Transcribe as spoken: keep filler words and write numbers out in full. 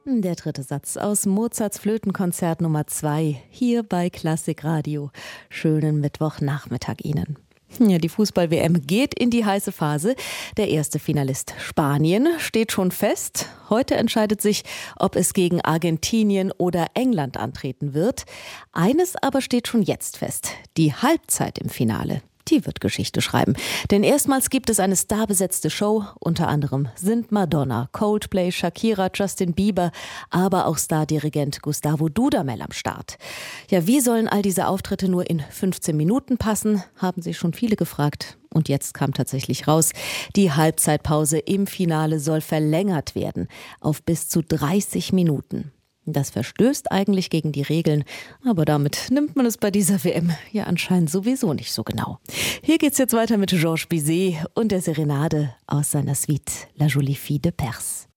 Der dritte Satz aus Mozarts Flötenkonzert Nummer zwei, hier bei Klassikradio. Schönen Mittwochnachmittag Ihnen. Ja, die Fußball-W M geht in die heiße Phase. Der erste Finalist Spanien steht schon fest. Heute entscheidet sich, ob es gegen Argentinien oder England antreten wird. Eines aber steht schon jetzt fest: die Halbzeit im Finale. Die wird Geschichte schreiben. Denn erstmals gibt es eine starbesetzte Show. Unter anderem sind Madonna, Coldplay, Shakira, Justin Bieber, aber auch Stardirigent Gustavo Dudamel am Start. Ja, wie sollen all diese Auftritte nur in fünfzehn Minuten passen, haben sich schon viele gefragt. Und jetzt kam tatsächlich raus, die Halbzeitpause im Finale soll verlängert werden auf bis zu dreißig Minuten. Das verstößt eigentlich gegen die Regeln, aber damit nimmt man es bei dieser W M ja anscheinend sowieso nicht so genau. Hier geht's jetzt weiter mit Georges Bizet und der Serenade aus seiner Suite La Jolie Fille de Perse.